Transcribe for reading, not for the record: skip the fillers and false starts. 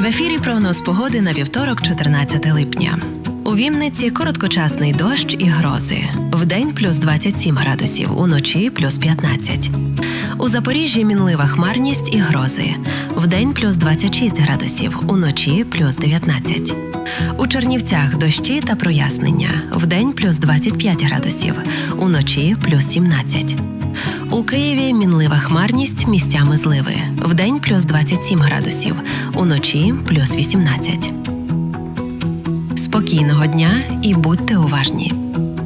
ефірі прогноз погоди на вівторок, 14 липня. У Вінниці короткочасний дощ і грози. Вдень плюс 27 градусів, уночі плюс 15. У Запоріжжі мінлива хмарність і грози. Вдень плюс 26 градусів, уночі плюс 19. У Чернівцях дощі та прояснення. Вдень плюс 25 градусів, уночі плюс 17. У Києві мінлива хмарність, місцями зливи. Вдень плюс 27 градусів, уночі плюс 18. Спокійного дня і будьте уважні!